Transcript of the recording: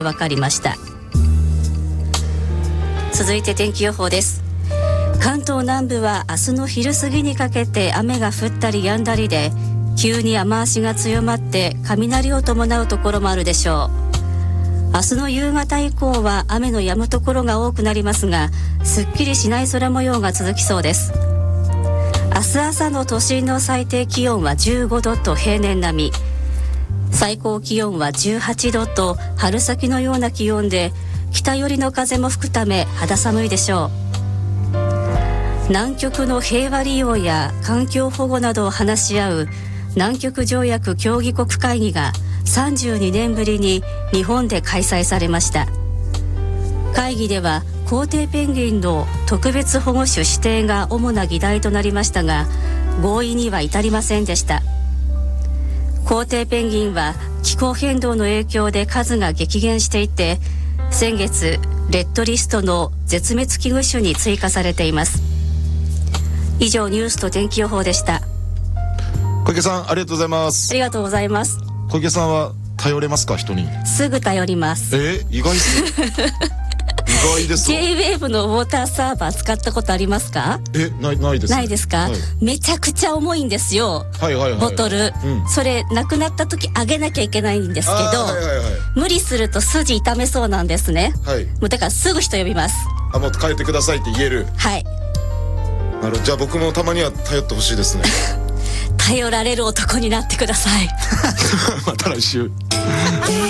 分かりました。続いて天気予報です。関東南部は明日の昼過ぎにかけて雨が降ったり止んだりで、急に雨足が強まって雷を伴うところもあるでしょう。明日の夕方以降は雨の止むところが多くなりますが、すっきりしない空模様が続きそうです。明日朝の都心の最低気温は15度と平年並み、最高気温は18度と春先のような気温で、北寄りの風も吹くため肌寒いでしょう。南極の平和利用や環境保護などを話し合う南極条約協議国会議が32年ぶりに日本で開催されました。会議ではコウテイペンギンの特別保護種指定が主な議題となりましたが、合意には至りませんでした。コウテイペンギンは気候変動の影響で数が激減していて、先月レッドリストの絶滅危惧種に追加されています。以上、ニュースと天気予報でした。 小池さん、ありがとうございます。 ありがとうございます。 小池さんは頼れますか？人にすぐ頼ります。 意外です意外です。 J-WAVE のウォーターサーバー使ったことありますか？ ないです。 ないですか？めちゃくちゃ重いんですよ、ボトル、それなくなった時あげなきゃいけないんですけど、無理すると筋痛めそうなんですね。もうだからすぐ人呼びます。 もう変えてくださいって言える。 はい。 じゃあ僕もたまには頼ってほしいですね。 頼られる男になってください。 また来週。